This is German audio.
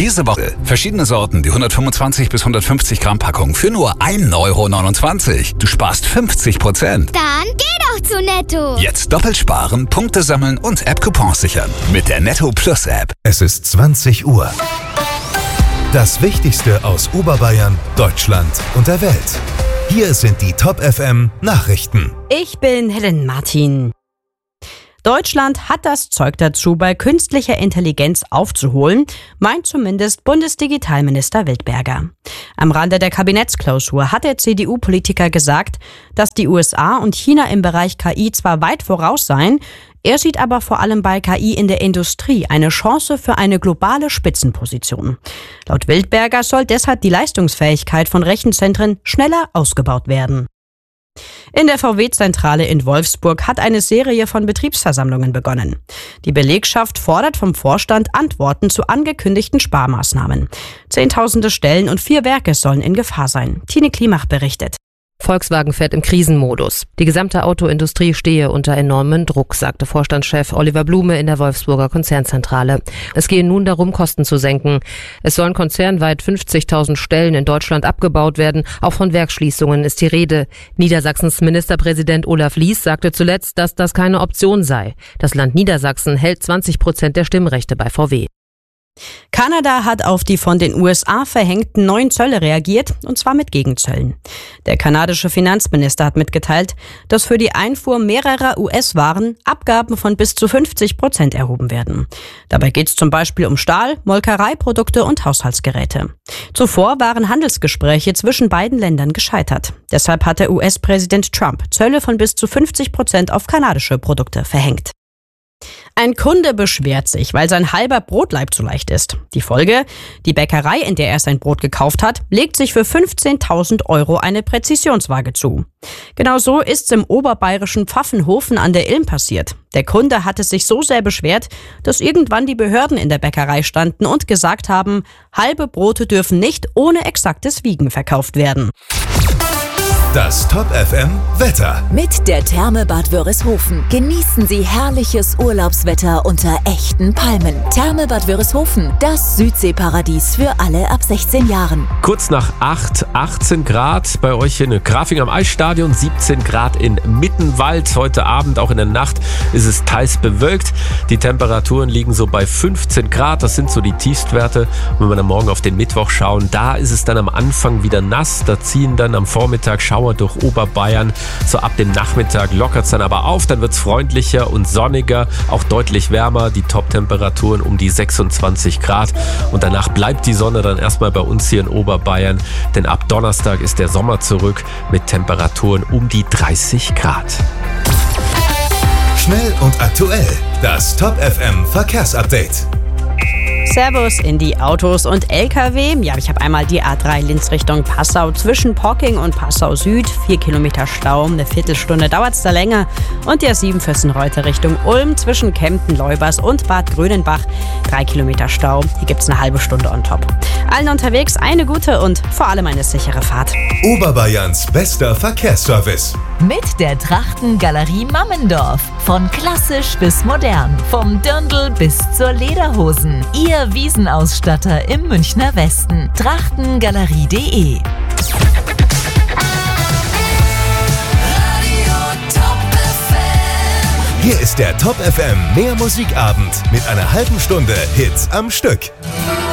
Diese Woche verschiedene Sorten, die 125 bis 150 Gramm Packung für nur 1,29 €. Du sparst 50%. Dann geh doch zu Netto. Jetzt doppelt sparen, Punkte sammeln und App-Coupons sichern. Mit der Netto Plus App. Es ist 20 Uhr. Das Wichtigste aus Oberbayern, Deutschland und der Welt. Hier sind die Top FM Nachrichten. Ich bin Helen Martin. Deutschland hat das Zeug dazu, bei künstlicher Intelligenz aufzuholen, meint zumindest Bundesdigitalminister Wildberger. Am Rande der Kabinettsklausur hat der CDU-Politiker gesagt, dass die USA und China im Bereich KI zwar weit voraus seien, er sieht aber vor allem bei KI in der Industrie eine Chance für eine globale Spitzenposition. Laut Wildberger soll deshalb die Leistungsfähigkeit von Rechenzentren schneller ausgebaut werden. In der VW-Zentrale in Wolfsburg hat eine Serie von Betriebsversammlungen begonnen. Die Belegschaft fordert vom Vorstand Antworten zu angekündigten Sparmaßnahmen. Zehntausende Stellen und 4 Werke sollen in Gefahr sein. Tine Klimach berichtet. Volkswagen fährt im Krisenmodus. Die gesamte Autoindustrie stehe unter enormem Druck, sagte Vorstandschef Oliver Blume in der Wolfsburger Konzernzentrale. Es gehe nun darum, Kosten zu senken. Es sollen konzernweit 50.000 Stellen in Deutschland abgebaut werden. Auch von Werksschließungen ist die Rede. Niedersachsens Ministerpräsident Olaf Lies sagte zuletzt, dass das keine Option sei. Das Land Niedersachsen hält 20% der Stimmrechte bei VW. Kanada hat auf die von den USA verhängten neuen Zölle reagiert, und zwar mit Gegenzöllen. Der kanadische Finanzminister hat mitgeteilt, dass für die Einfuhr mehrerer US-Waren Abgaben von bis zu 50% erhoben werden. Dabei geht es zum Beispiel um Stahl, Molkereiprodukte und Haushaltsgeräte. Zuvor waren Handelsgespräche zwischen beiden Ländern gescheitert. Deshalb hat der US-Präsident Trump Zölle von bis zu 50% auf kanadische Produkte verhängt. Ein Kunde beschwert sich, weil sein halber Brotlaib zu leicht ist. Die Folge? Die Bäckerei, in der er sein Brot gekauft hat, legt sich für 15.000 € eine Präzisionswaage zu. Genau so ist's im oberbayerischen Pfaffenhofen an der Ilm passiert. Der Kunde hatte sich so sehr beschwert, dass irgendwann die Behörden in der Bäckerei standen und gesagt haben, halbe Brote dürfen nicht ohne exaktes Wiegen verkauft werden. Das Top FM Wetter. Mit der Therme Bad Wörishofen genießen Sie herrliches Urlaubswetter unter echten Palmen. Therme Bad Wörishofen, das Südseeparadies für alle ab 16 Jahren. Kurz nach 8, 18 Grad bei euch in Grafing am Eisstadion, 17 Grad in Mittenwald. Heute Abend, auch in der Nacht, ist es teils bewölkt. Die Temperaturen liegen so bei 15 Grad, das sind so die Tiefstwerte. Und wenn wir dann morgen auf den Mittwoch schauen, da ist es dann am Anfang wieder nass. Da ziehen dann am Vormittag Schauer durch Oberbayern. So ab dem Nachmittag lockert es dann aber auf, dann wird es freundlicher und sonniger, auch deutlich wärmer, die Top-Temperaturen um die 26 Grad und danach bleibt die Sonne dann erstmal bei uns hier in Oberbayern, denn ab Donnerstag ist der Sommer zurück mit Temperaturen um die 30 Grad. Schnell und aktuell, das Top FM Verkehrsupdate. Servus in die Autos und LKW. Ja, ich habe einmal die A3 Linz Richtung Passau zwischen Pocking und Passau Süd. 4 Kilometer Stau, eine Viertelstunde dauert es da länger. Und die A7 Vössenreuther Richtung Ulm zwischen Kempten, Leubers und Bad Grönenbach. 3 Kilometer Stau, hier gibt es eine halbe Stunde on top. Allen unterwegs eine gute und vor allem eine sichere Fahrt. Oberbayerns bester Verkehrsservice. Mit der Trachtengalerie Mammendorf. Von klassisch bis modern. Vom Dirndl bis zur Lederhosen. Ihr Wiesenausstatter im Münchner Westen. Trachtengalerie.de. Hier ist der Top FM Mehr Musikabend mit einer halben Stunde Hits am Stück.